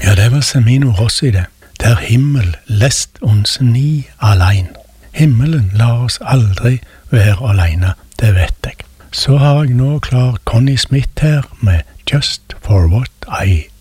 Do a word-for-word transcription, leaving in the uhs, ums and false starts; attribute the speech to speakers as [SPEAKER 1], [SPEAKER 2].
[SPEAKER 1] Ja, det var Semino Rossi det. Der himmel lest ons ni allein. Himmelen lar oss aldri være alene, det vet jeg. Så har jeg nå klar Connie Smith her med Just for What I